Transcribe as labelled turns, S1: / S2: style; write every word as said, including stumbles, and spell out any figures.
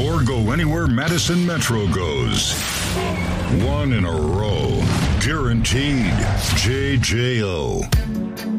S1: or go anywhere Madison Metro goes. One in a row. Guaranteed. J J O.